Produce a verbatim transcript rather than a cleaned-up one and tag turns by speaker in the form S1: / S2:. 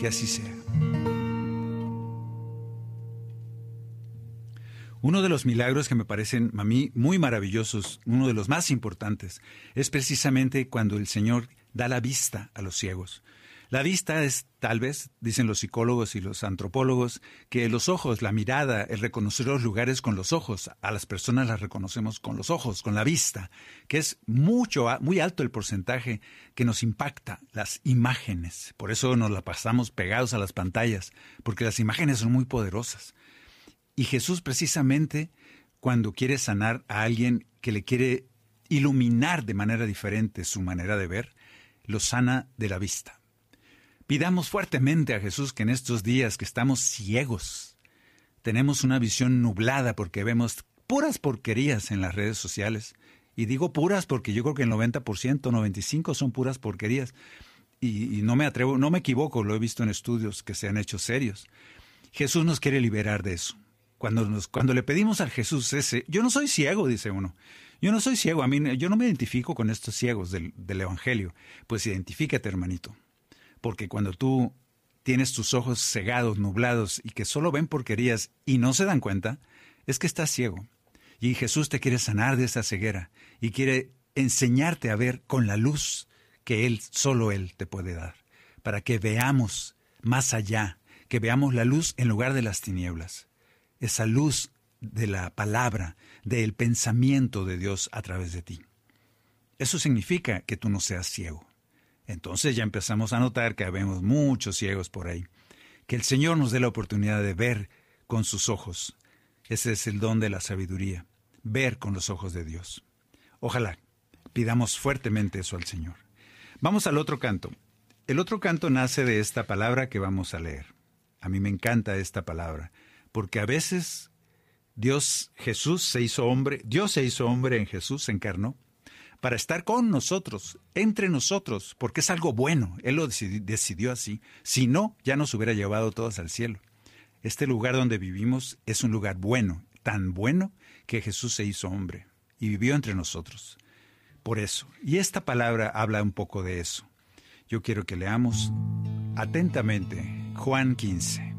S1: Que así sea. Uno de los milagros que me parecen a mí muy maravillosos, uno de los más importantes, es precisamente cuando el Señor da la vista a los ciegos. La vista es, tal vez, dicen los psicólogos y los antropólogos, que los ojos, la mirada, el reconocer los lugares con los ojos, a las personas las reconocemos con los ojos, con la vista, que es mucho, muy alto el porcentaje que nos impacta, las imágenes. Por eso nos la pasamos pegados a las pantallas, porque las imágenes son muy poderosas. Y Jesús precisamente, cuando quiere sanar a alguien que le quiere iluminar de manera diferente su manera de ver, lo sana de la vista. Pidamos fuertemente a Jesús que en estos días que estamos ciegos, tenemos una visión nublada porque vemos puras porquerías en las redes sociales. Y digo puras porque yo creo que el noventa por ciento, noventa y cinco por ciento son puras porquerías. Y, y no me atrevo, no me equivoco, lo he visto en estudios que se han hecho serios. Jesús nos quiere liberar de eso. Cuando, nos, cuando le pedimos a Jesús ese, yo no soy ciego, dice uno. Yo no soy ciego, a mí, yo no me identifico con estos ciegos del, del Evangelio. Pues identifícate, hermanito. Porque cuando tú tienes tus ojos cegados, nublados y que solo ven porquerías y no se dan cuenta, es que estás ciego. Y Jesús te quiere sanar de esa ceguera y quiere enseñarte a ver con la luz que Él, solo Él te puede dar. Para que veamos más allá, que veamos la luz en lugar de las tinieblas. Esa luz de la palabra, del pensamiento de Dios a través de ti. Eso significa que tú no seas ciego. Entonces ya empezamos a notar que habemos muchos ciegos por ahí. Que el Señor nos dé la oportunidad de ver con sus ojos. Ese es el don de la sabiduría, ver con los ojos de Dios. Ojalá pidamos fuertemente eso al Señor. Vamos al otro canto. El otro canto nace de esta palabra que vamos a leer. A mí me encanta esta palabra. Porque a veces Dios, Jesús se hizo hombre, Dios se hizo hombre en Jesús, se encarnó, para estar con nosotros, entre nosotros, porque es algo bueno. Él lo decidió así. Si no, ya nos hubiera llevado todos al cielo. Este lugar donde vivimos es un lugar bueno, tan bueno que Jesús se hizo hombre y vivió entre nosotros. Por eso, y esta palabra habla un poco de eso. Yo quiero que leamos atentamente Juan quince.